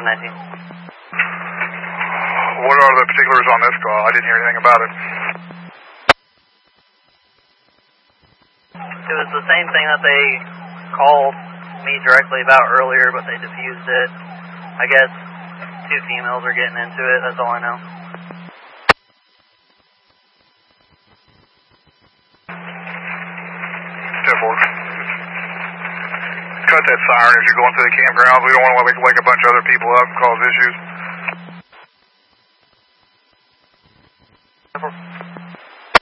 1019. What are the particulars on this call? I didn't hear anything about it. It was the same thing that they called me directly about earlier, but they diffused it. I guess 2 females are getting into it, that's all I know. Cut that siren as you're going through the campgrounds. We don't want to wake a bunch of other people up and cause issues.